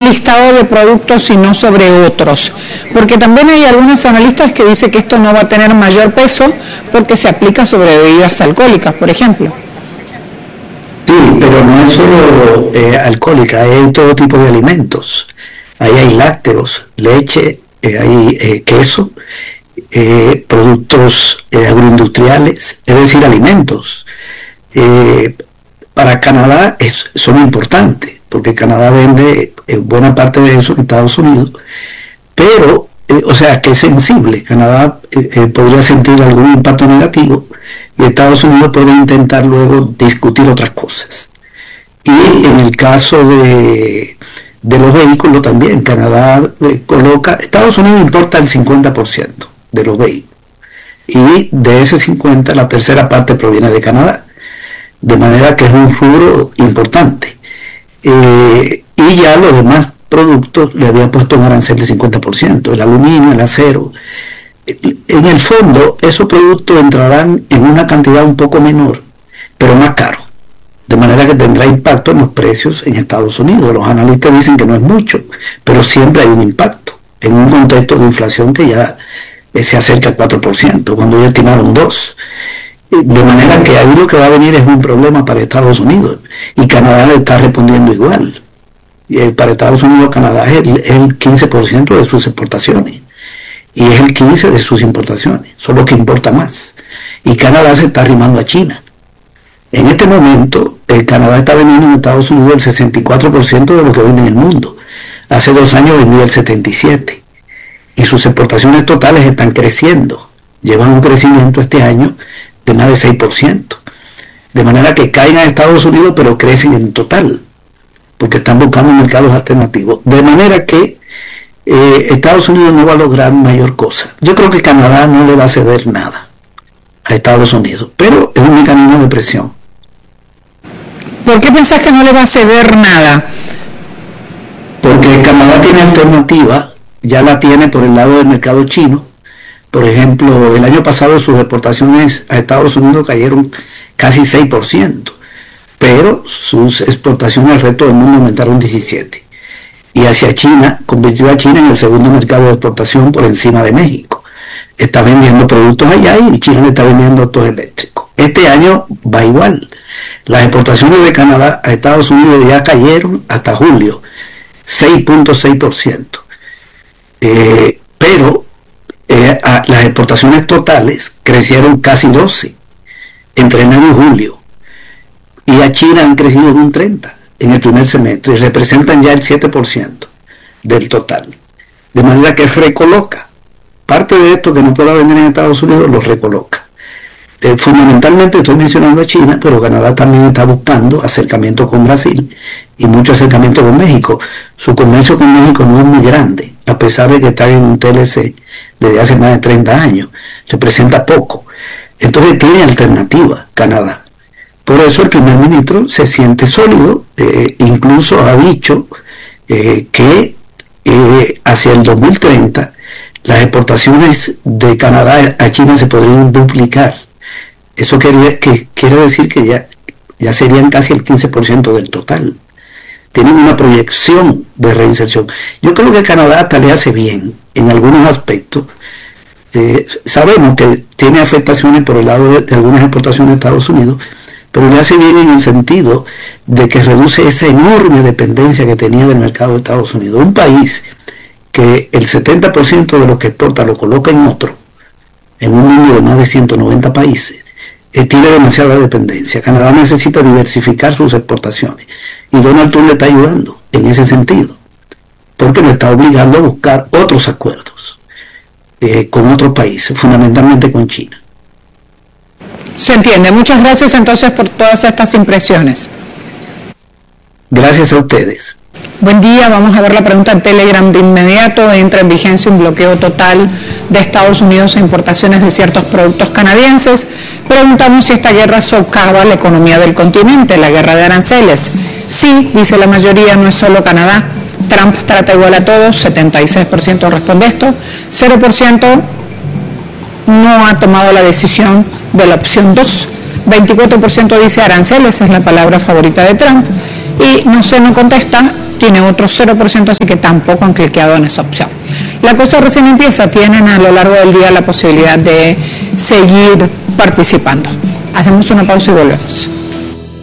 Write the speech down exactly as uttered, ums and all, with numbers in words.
listado de productos y no sobre otros? Porque también hay algunos analistas que dicen que esto no va a tener mayor peso porque se aplica sobre bebidas alcohólicas, por ejemplo. Sí, pero no es solo eh, alcohólica, hay todo tipo de alimentos. Ahí hay lácteos, leche, eh, hay eh, queso, eh, productos eh, agroindustriales, es decir, alimentos. Eh, para Canadá es, son importantes, porque Canadá vende eh, buena parte de eso en Estados Unidos, pero, eh, o sea, que es sensible. Canadá eh, eh, podría sentir algún impacto negativo y Estados Unidos puede intentar luego discutir otras cosas. Y en el caso de, de los vehículos también, Canadá eh, coloca, Estados Unidos importa el cincuenta por ciento de los vehículos, y de ese cincuenta la tercera parte proviene de Canadá, de manera que es un rubro importante. Eh, y ya los demás productos le habían puesto un arancel del cincuenta por ciento, el aluminio, el acero. En el fondo, esos productos entrarán en una cantidad un poco menor, pero más caro, de manera que tendrá impacto en los precios en Estados Unidos. Los analistas dicen que no es mucho, pero siempre hay un impacto, en un contexto de inflación que ya eh, se acerca al cuatro por ciento, cuando ellos estimaron dos por ciento. De manera que ahí lo que va a venir es un problema para Estados Unidos, y Canadá le está respondiendo igual. Y para Estados Unidos, Canadá es el, el quince por ciento de sus exportaciones, y es el quince por ciento de sus importaciones, solo que importa más. Y Canadá se está arrimando a China. En este momento, el Canadá está vendiendo en Estados Unidos el sesenta y cuatro por ciento de lo que vende en el mundo. Hace dos años vendía el setenta y siete por ciento, y sus exportaciones totales están creciendo. Llevan un crecimiento este año de más de seis por ciento. De manera que caen a Estados Unidos, pero crecen en total, porque están buscando mercados alternativos. De manera que eh, Estados Unidos no va a lograr mayor cosa. Yo creo que Canadá no le va a ceder nada a Estados Unidos, pero es un mecanismo de presión. ¿Por qué pensás que no le va a ceder nada? Porque Canadá tiene alternativa, ya la tiene por el lado del mercado chino. Por ejemplo, el año pasado sus exportaciones a Estados Unidos cayeron casi seis por ciento, pero sus exportaciones al resto del mundo aumentaron diecisiete por ciento. Y hacia China, convirtió a China en el segundo mercado de exportación por encima de México. Está vendiendo productos allá y China le está vendiendo autos eléctricos. Este año va igual. Las exportaciones de Canadá a Estados Unidos ya cayeron hasta julio, seis punto seis por ciento. Eh, pero Eh, a, las exportaciones totales crecieron casi doce entre enero y julio, y a China han crecido en un treinta por ciento en el primer semestre y representan ya el siete por ciento del total, de manera que recoloca parte de esto que no pueda vender en Estados Unidos, lo recoloca. Eh, fundamentalmente estoy mencionando a China, pero Canadá también está buscando acercamiento con Brasil y mucho acercamiento con México. Su comercio con México no es muy grande, a pesar de que está en un T L C desde hace más de treinta años, representa poco. Entonces tiene alternativa Canadá. Por eso el primer ministro se siente sólido, eh, incluso ha dicho eh, que eh, hacia el dos mil treinta las exportaciones de Canadá a China se podrían duplicar. Eso quiere, que, quiere decir que ya, ya serían casi el quince por ciento del total. Tienen una proyección de reinserción. Yo creo que Canadá hasta le hace bien en algunos aspectos. Eh, sabemos que tiene afectaciones por el lado de, de algunas exportaciones de Estados Unidos, pero le hace bien en el sentido de que reduce esa enorme dependencia que tenía del mercado de Estados Unidos. Un país que el setenta por ciento de lo que exporta lo coloca en otro, en un mundo de más de ciento noventa países, eh, tiene demasiada dependencia. Canadá necesita diversificar sus exportaciones, y Donald Trump le está ayudando en ese sentido, porque lo está obligando a buscar otros acuerdos eh, con otros países, fundamentalmente con China. Se entiende. Muchas gracias entonces por todas estas impresiones. Gracias a ustedes. Buen día, vamos a ver la pregunta en Telegram de inmediato. Entra en vigencia un bloqueo total de Estados Unidos a importaciones de ciertos productos canadienses. Preguntamos si esta guerra socava la economía del continente, la guerra de aranceles. Sí, dice la mayoría, no es solo Canadá. Trump trata igual a todos, setenta y seis por ciento responde esto, cero por ciento no ha tomado la decisión de la opción dos, veinticuatro por ciento dice aranceles, es la palabra favorita de Trump, y no sé, no contesta tiene otro cero por ciento, así que tampoco han cliqueado en esa opción. La cosa recién empieza, tienen a lo largo del día la posibilidad de seguir participando. Hacemos una pausa y volvemos.